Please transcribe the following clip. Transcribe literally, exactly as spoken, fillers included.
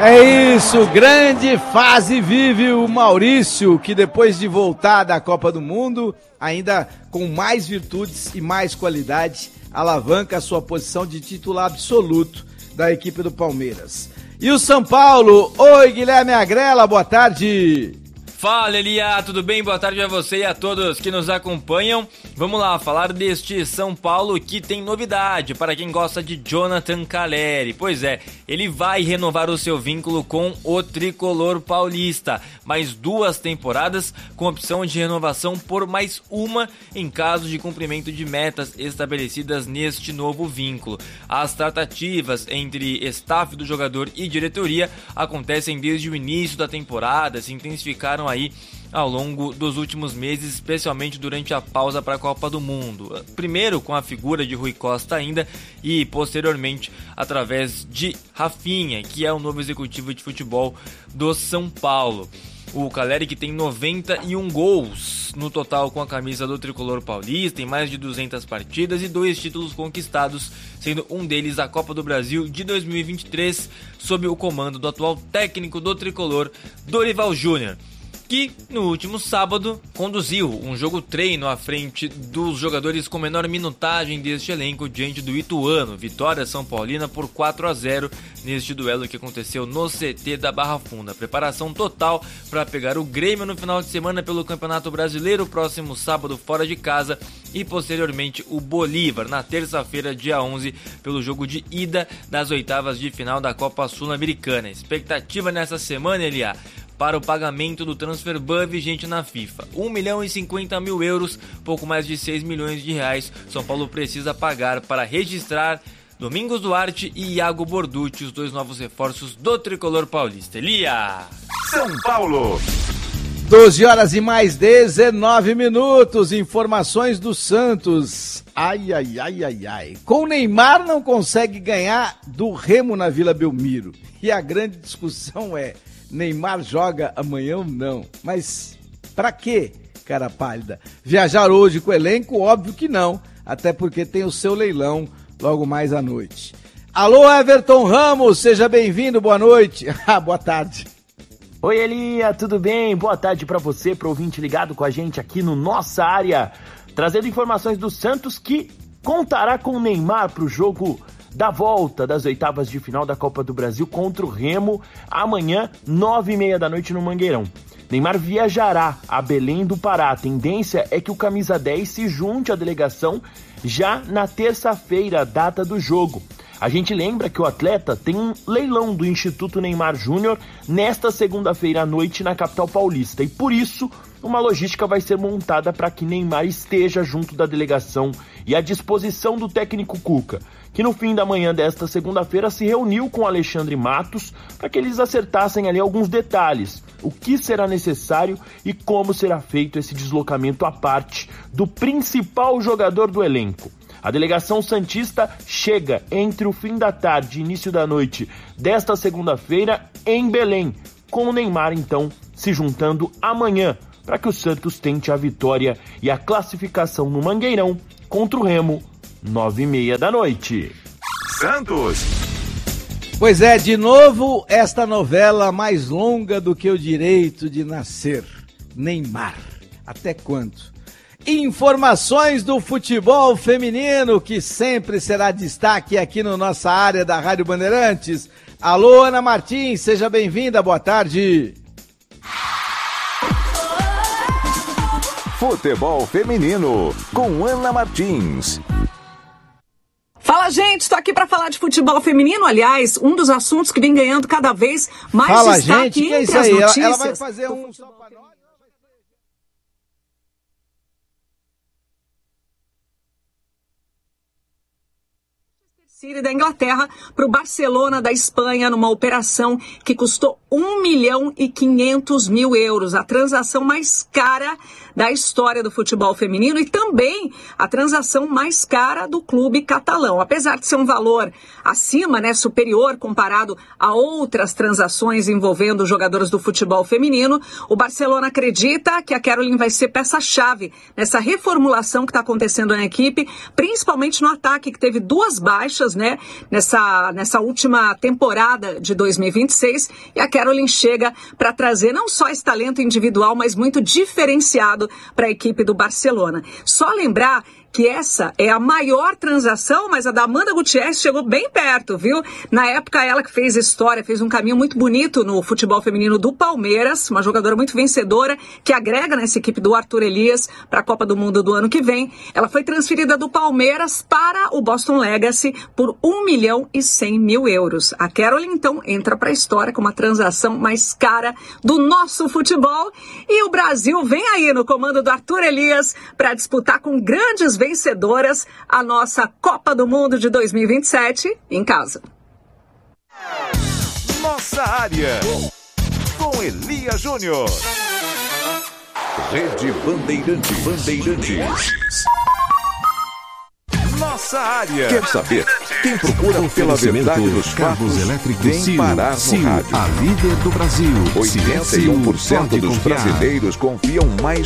É isso, grande fase vive o Maurício, que depois de voltar da Copa do Mundo, ainda com mais virtudes e mais qualidade, alavanca a sua posição de titular absoluto da equipe do Palmeiras. E o São Paulo? Oi, Guilherme Agrela, boa tarde. Fala, Elia, tudo bem? Boa tarde a você e a todos que nos acompanham. Vamos lá, falar deste São Paulo que tem novidade para quem gosta de Jonathan Calleri. Pois é, ele vai renovar o seu vínculo com o tricolor paulista. Mais duas temporadas com opção de renovação por mais uma em caso de cumprimento de metas estabelecidas neste novo vínculo. As tratativas entre staff do jogador e diretoria acontecem desde o início da temporada, se intensificaram aí ao longo dos últimos meses, especialmente durante a pausa para a Copa do Mundo. Primeiro com a figura de Rui Costa ainda e posteriormente através de Rafinha, que é o novo executivo de futebol do São Paulo. O Calleri, que tem noventa e um gols no total com a camisa do tricolor paulista, em mais de duzentas partidas e dois títulos conquistados, sendo um deles a Copa do Brasil de dois mil e vinte e três, sob o comando do atual técnico do tricolor, Dorival Júnior, que no último sábado conduziu um jogo treino à frente dos jogadores com menor minutagem deste elenco diante do Ituano, vitória São Paulina por quatro a zero neste duelo que aconteceu no C T da Barra Funda. Preparação total para pegar o Grêmio no final de semana pelo Campeonato Brasileiro, próximo sábado fora de casa, e posteriormente o Bolívar na terça-feira, dia onze, pelo jogo de ida das oitavas de final da Copa Sul-Americana. Expectativa nessa semana, Elia, para o pagamento do transfer ban vigente na FIFA. um milhão e cinquenta mil euros, pouco mais de seis milhões de reais, São Paulo precisa pagar para registrar Domingos Duarte e Iago Borducci, os dois novos reforços do tricolor paulista. Elia! São Paulo! doze horas e mais dezenove minutos, informações do Santos. Ai, ai, ai, ai, ai. Com o Neymar não consegue ganhar do Remo na Vila Belmiro. E a grande discussão é: Neymar joga amanhã ou não? Mas pra quê, cara pálida? Viajar hoje com o elenco? Óbvio que não, até porque tem o seu leilão logo mais à noite. Alô, Everton Ramos, seja bem-vindo, boa noite. Ah, boa tarde. Oi, Elia, tudo bem? Boa tarde pra você, pro ouvinte ligado com a gente aqui no Nossa Área, trazendo informações do Santos, que contará com o Neymar pro jogo da volta das oitavas de final da Copa do Brasil contra o Remo, amanhã, nove e meia da noite no Mangueirão. Neymar viajará a Belém do Pará. A tendência é que o camisa dez se junte à delegação já na terça-feira, data do jogo. A gente lembra que o atleta tem um leilão do Instituto Neymar Júnior nesta segunda-feira à noite na capital paulista, e por isso uma logística vai ser montada para que Neymar esteja junto da delegação e à disposição do técnico Cuca, que no fim da manhã desta segunda-feira se reuniu com Alexandre Matos para que eles acertassem ali alguns detalhes, o que será necessário e como será feito esse deslocamento à parte do principal jogador do elenco. A delegação santista chega entre o fim da tarde e início da noite desta segunda-feira em Belém, com o Neymar então se juntando amanhã para que o Santos tente a vitória e a classificação no Mangueirão contra o Remo, nove e meia da noite. Santos! Pois é, de novo, esta novela mais longa do que o direito de nascer. Neymar. Até quando? Informações do futebol feminino, que sempre será destaque aqui no Nossa Área da Rádio Bandeirantes. Alô, Ana Martins, seja bem-vinda, boa tarde. Futebol feminino, com Ana Martins. Fala, gente, estou aqui para falar de futebol feminino, aliás, um dos assuntos que vem ganhando cada vez mais Fala, destaque gente, que é entre isso as aí? notícias. Ela, ela vai fazer um só pra nós? Da Inglaterra para o Barcelona da Espanha, numa operação que custou um milhão e quinhentos mil euros, a transação mais cara da história do futebol feminino e também a transação mais cara do clube catalão. Apesar de ser um valor acima, né, superior comparado a outras transações envolvendo jogadores do futebol feminino, o Barcelona acredita que a Caroline vai ser peça-chave nessa reformulação que está acontecendo na equipe, principalmente no ataque, que teve duas baixas baixas, né, nessa, nessa última temporada de dois mil e vinte e seis, e a Caroline chega para trazer não só esse talento individual, mas muito diferenciado para a equipe do Barcelona. Só lembrar que essa é a maior transação, mas a da Amanda Gutierrez chegou bem perto, viu? Na época, ela que fez história, fez um caminho muito bonito no futebol feminino do Palmeiras, uma jogadora muito vencedora, que agrega nessa equipe do Arthur Elias para a Copa do Mundo do ano que vem. Ela foi transferida do Palmeiras para o Boston Legacy por um milhão e cem mil euros. A Caroline, então, entra para a história com uma transação mais cara do nosso futebol. E o Brasil vem aí no comando do Arthur Elias para disputar com grandes vencedoras a nossa Copa do Mundo de dois mil e vinte e sete em casa. Nossa área com Elia Júnior. Rede Bandeirantes. Bandeirantes. Nossa área. Quer saber? Quem procura pela verdade dos carros elétricos vem parar no rádio. A líder do Brasil. oitenta e um por cento dos brasileiros confiam mais